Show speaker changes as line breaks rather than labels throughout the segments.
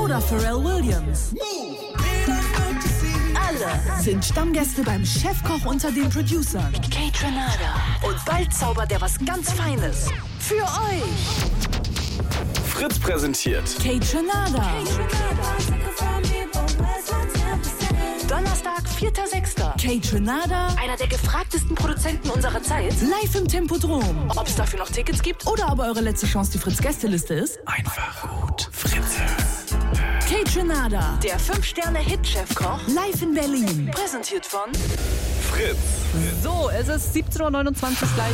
oder Pharrell Williams. Alle sind Stammgäste beim Chefkoch unter den Producern. Kate Renata. Und bald zaubert er was ganz Feines. Für euch.
Fritz präsentiert
Kate Renata. Donnerstag, 4.6. Kate Renata, einer der gefragtesten Produzenten unserer Zeit, live im Tempodrom. Ob es dafür noch Tickets gibt oder ob eure letzte Chance die Fritz-Gästeliste ist?
einfach gut. Fritze.
Kate Renata, der 5-Sterne-Hit-Chefkoch, live in Berlin. Präsentiert von
Fritz.
So, es ist 17.29 Uhr, gleich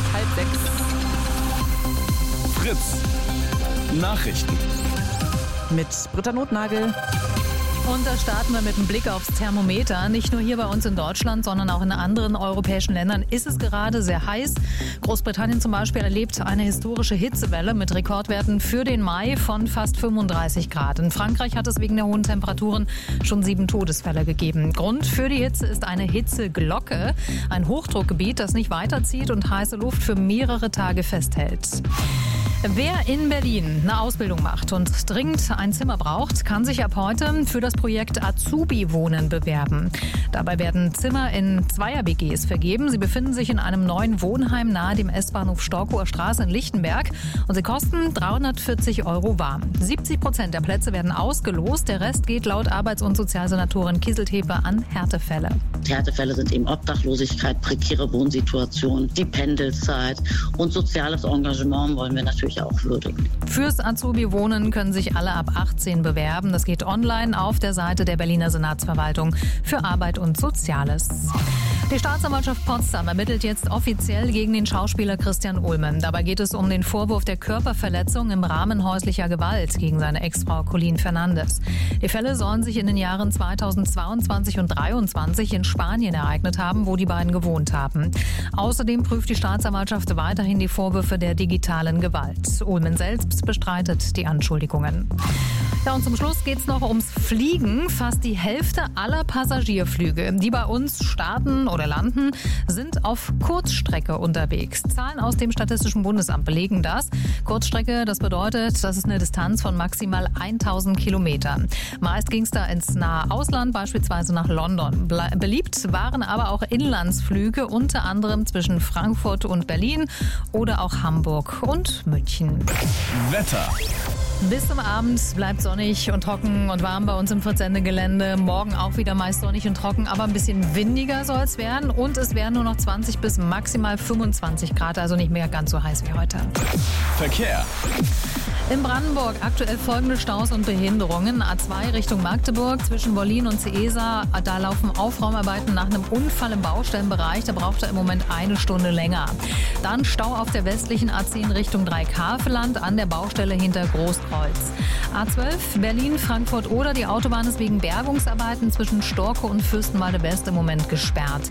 5:30.
Fritz. Nachrichten.
Mit Britta Notnagel. Und da starten wir mit einem Blick aufs Thermometer. Nicht nur hier bei uns in Deutschland, sondern auch in anderen europäischen Ländern ist es gerade sehr heiß. Großbritannien zum Beispiel erlebt eine historische Hitzewelle mit Rekordwerten für den Mai von fast 35 Grad. In Frankreich hat es wegen der hohen Temperaturen schon 7 Todesfälle gegeben. Grund für die Hitze ist eine Hitzeglocke, ein Hochdruckgebiet, das nicht weiterzieht und heiße Luft für mehrere Tage festhält. Wer in Berlin eine Ausbildung macht und dringend ein Zimmer braucht, kann sich ab heute für das Projekt Azubi-Wohnen bewerben. Dabei werden Zimmer in Zweier-WGs vergeben. Sie befinden sich in einem neuen Wohnheim nahe dem S-Bahnhof Storkower Straße in Lichtenberg und sie kosten 340 € warm. 70% der Plätze werden ausgelost. Der Rest geht laut Arbeits- und Sozialsenatorin Kieseltepe an Härtefälle.
Die Härtefälle sind eben Obdachlosigkeit, prekäre Wohnsituation, die Pendelzeit und soziales Engagement wollen wir natürlich auch würdigen.
Fürs Azubi-Wohnen können sich alle ab 18 bewerben. Das geht online auf der Seite der Berliner Senatsverwaltung für Arbeit und Soziales. Die Staatsanwaltschaft Potsdam ermittelt jetzt offiziell gegen den Schauspieler Christian Ulmen. Dabei geht es um den Vorwurf der Körperverletzung im Rahmen häuslicher Gewalt gegen seine Ex-Frau Colleen Fernandes. Die Fälle sollen sich in den Jahren 2022 und 2023 in Spanien ereignet haben, wo die beiden gewohnt haben. Außerdem prüft die Staatsanwaltschaft weiterhin die Vorwürfe der digitalen Gewalt. Ulmen selbst bestreitet die Anschuldigungen. Ja, und zum Schluss geht es noch ums Fliegen. Fast die Hälfte aller Passagierflüge, die bei uns starten oder landen, sind auf Kurzstrecke unterwegs. Zahlen aus dem Statistischen Bundesamt belegen das. Kurzstrecke, das bedeutet, das ist eine Distanz von maximal 1000 Kilometern. Meist ging es da ins nahe Ausland, beispielsweise nach London. Beliebt waren aber auch Inlandsflüge, unter anderem zwischen Frankfurt und Berlin oder auch Hamburg und München.
Wetter.
Bis zum Abend bleibt sonnig und trocken und warm bei uns im Fritz-Sende-Gelände. Morgen auch wieder meist sonnig und trocken, aber ein bisschen windiger soll es werden. Und es werden nur noch 20 bis maximal 25 Grad, also nicht mehr ganz so heiß wie heute.
Verkehr.
In Brandenburg aktuell folgende Staus und Behinderungen. A2 Richtung Magdeburg zwischen Wollin und Seesa. Da laufen Aufräumarbeiten nach einem Unfall im Baustellenbereich. Da braucht er im Moment 1 Stunde länger. Dann Stau auf der westlichen A10 Richtung Dreieck-Havelland an der Baustelle hinter Großkreuz. A12 Berlin, Frankfurt oder die Autobahn ist wegen Bergungsarbeiten zwischen Storkow und Fürstenwalde West im Moment gesperrt.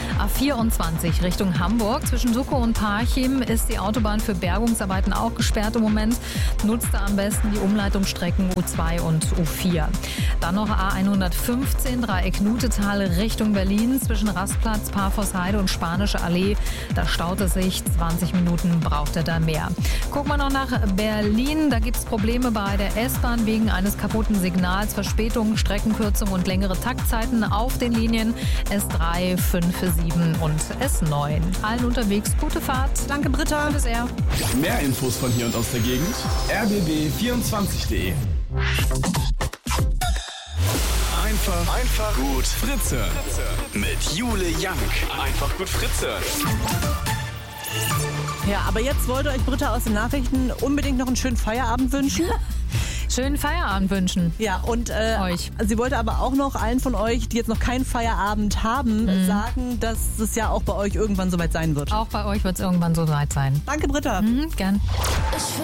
A24 Richtung Hamburg zwischen Suckow und Parchim ist die Autobahn für Bergungsarbeiten auch gesperrt im Moment. Nutzt da am besten die Umleitungsstrecken U2 und U4. Dann noch A115 Dreieck Nutetal Richtung Berlin zwischen Rastplatz, Parforshheide und Spanische Allee. Da staut es sich, 20 Minuten braucht er da mehr. Gucken wir noch nach Berlin. Da gibt es Probleme bei der S-Bahn wegen eines kaputten Signals, Verspätungen, Streckenkürzung und längere Taktzeiten auf den Linien S3, 5, 7 und S9. Allen unterwegs gute Fahrt. Danke Britta. Bis er.
Mehr Infos von hier und aus der Gegend. rbb24.de. Einfach gut Fritze. Mit Jule Young. Einfach gut Fritze.
Ja, aber jetzt wollte euch Britta aus den Nachrichten unbedingt noch einen schönen Feierabend wünschen.
Schönen Feierabend wünschen.
Ja, und
euch.
Sie wollte aber auch noch allen von euch, die jetzt noch keinen Feierabend haben, sagen, dass es ja auch bei euch irgendwann soweit sein wird.
Auch bei euch wird es irgendwann soweit sein.
Danke, Britta.
Gern.